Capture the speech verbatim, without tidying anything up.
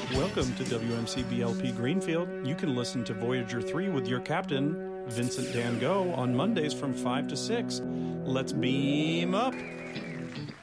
Welcome to W M C B L P Greenfield. You can listen to Voyager three with your captain, Vincent Dan Go, on Mondays from five to six. Let's beam up.